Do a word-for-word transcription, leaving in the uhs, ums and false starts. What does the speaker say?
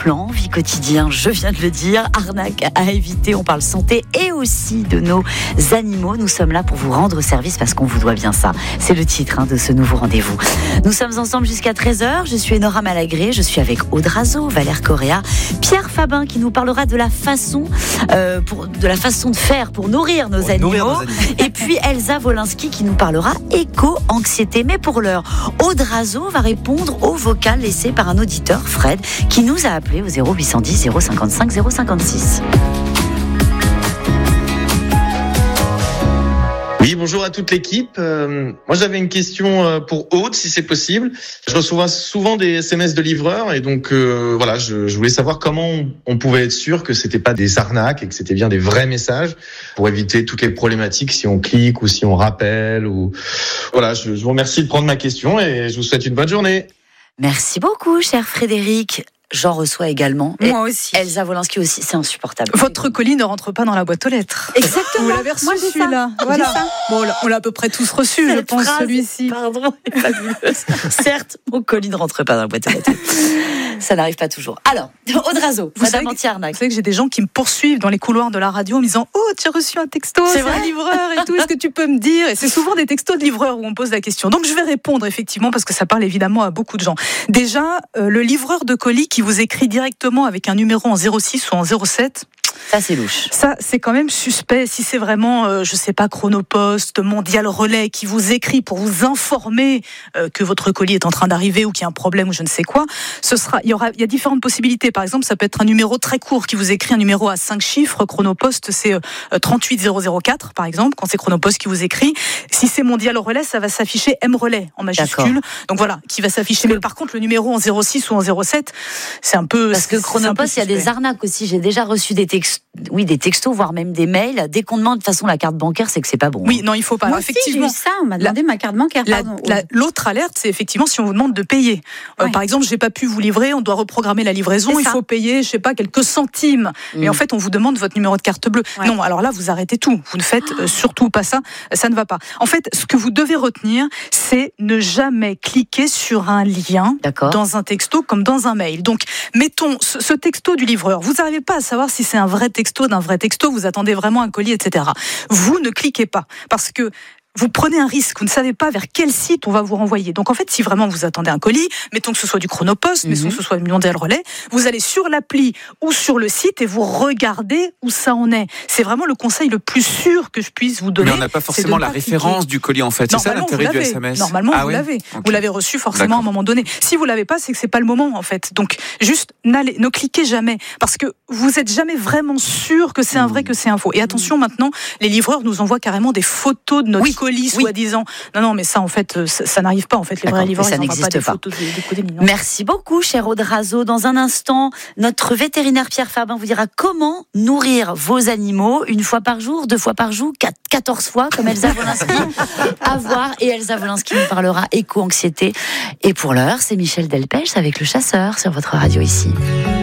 plan, vie quotidien, je viens de le dire, arnaque à éviter, on parle santé et aussi de nos animaux. Nous sommes là pour vous rendre service parce qu'on vous doit bien ça. C'est le titre hein, de ce nouveau rendez-vous. Nous sommes ensemble jusqu'à treize heures. Je suis Enora Malagré, je suis avec Aude Razo, Valère Correa, Pierre Fabin qui nous parlera de la façon, euh, pour, de la façon de faire pour nourrir nos, animaux. nourrir nos animaux. Et puis Elsa Wolinski qui nous parlera éco-anxiété. Mais pour l'heure, Aude Razo va répondre au vocal laissé par un auditeur, Fred, qui nous a appelé au zéro huit cent dix zéro cinquante-cinq zéro cinquante-six. Oui, bonjour à toute l'équipe. Euh, moi, j'avais une question euh, pour Aude, si c'est possible. Je reçois souvent des S M S de livreurs et donc euh, voilà, je, je voulais savoir comment on, on pouvait être sûr que c'était pas des arnaques et que c'était bien des vrais messages pour éviter toutes les problématiques si on clique ou si on rappelle ou voilà. Je, je vous remercie de prendre ma question et je vous souhaite une bonne journée. Merci beaucoup, cher Frédéric. J'en reçois également. Moi aussi. Elsa Wolinski aussi, c'est insupportable. Votre colis ne rentre pas dans la boîte aux lettres. Exactement. Vous l'avez reçu, Moi, j'ai celui-là. ça. Voilà. J'ai ça. Bon, on l'a à peu près tous reçu, Cette je pense, phrase, celui-ci. Pardon, est fabuleuse. Certes, mon colis ne rentre pas dans la boîte aux lettres. Ça n'arrive pas toujours. Alors, Aude Razo, Madame Anti-Arnaque. Vous savez que j'ai des gens qui me poursuivent dans les couloirs de la radio en me disant « Oh, tu as reçu un texto, c'est, c'est un livreur et tout, est-ce que tu peux me dire ?» Et c'est souvent des textos de livreurs où on pose la question. Donc je vais répondre effectivement parce que ça parle évidemment à beaucoup de gens. Déjà, euh, le livreur de colis qui vous écrit directement avec un numéro en zéro six ou en zéro sept... Ça, c'est louche. Ça, c'est quand même suspect. Si c'est vraiment, euh, je sais pas, Chronopost, Mondial Relais, qui vous écrit pour vous informer euh, que votre colis est en train d'arriver ou qu'il y a un problème ou je ne sais quoi, ce sera, il y aura, il y a différentes possibilités. Par exemple, ça peut être un numéro très court qui vous écrit un numéro à cinq chiffres. Chronopost, c'est euh, trente-huit zéro zéro quatre, par exemple, quand c'est Chronopost qui vous écrit. Si c'est Mondial Relais, ça va s'afficher M Relais en majuscule. D'accord. Donc voilà, qui va s'afficher. Mais par contre, le numéro en zéro six ou en zéro sept, c'est un peu. Parce que Chronopost, il y a des arnaques aussi. J'ai déjà reçu des textes. Oui, des textos, voire même des mails. Dès qu'on demande de toute façon la carte bancaire, c'est que c'est pas bon. Oui, non, il faut pas. Moi Alors, aussi, effectivement, j'ai eu ça, on m'a demandé la, ma carte bancaire. La, pardon. La, l'autre alerte, c'est effectivement si on vous demande de payer. Ouais. Euh, par exemple, j'ai pas pu vous livrer, on doit reprogrammer la livraison, c'est il ça. faut payer, je sais pas, quelques centimes. Mmh. Mais en fait, on vous demande votre numéro de carte bleue. Ouais. Non, alors là, vous arrêtez tout. Vous ne faites euh, surtout pas ça. Ça ne va pas. En fait, ce que vous devez retenir, c'est ne jamais cliquer sur un lien D'accord. dans un texto comme dans un mail. Donc, mettons ce, ce texto du livreur. Vous n'arrivez pas à savoir si c'est un vrai texto d'un vrai texto. Vous attendez vraiment un colis, et cetera. Vous ne cliquez pas parce que vous prenez un risque, vous ne savez pas vers quel site on va vous renvoyer. Donc en fait, si vraiment vous attendez un colis, mettons que ce soit du Chronopost, mm-hmm. mettons que ce soit du Mondial Relais, vous allez sur l'appli ou sur le site et vous regardez où ça en est. C'est vraiment le conseil le plus sûr que je puisse vous donner. Mais on n'a pas forcément la référence cliquer. du colis en fait. C'est ça l'intérêt du S M S. Normalement, ah, vous oui l'avez. Okay. Vous l'avez reçu forcément D'accord. à un moment donné. Si vous l'avez pas, c'est que c'est pas le moment en fait. Donc juste n'allez, ne cliquez jamais parce que vous êtes jamais vraiment sûr que c'est un vrai, que c'est un faux. Et attention, maintenant, les livreurs nous envoient carrément des photos de notre oui. colis, oui. soi-disant. Non, non, mais ça, en fait, ça, ça n'arrive pas. En fait, les vrais livreurs, ils n'envoient pas des photos de, de colis. Non. Merci beaucoup, cher Aude Razo. Dans un instant, notre vétérinaire Pierre Fabin vous dira comment nourrir vos animaux une fois par jour, deux fois par jour, quatre, quatorze fois, comme Elsa Wolinski. À voir. Et Elsa Wolinski nous parlera éco-anxiété. Et pour l'heure, c'est Michel Delpech avec Le Chasseur sur votre radio ici.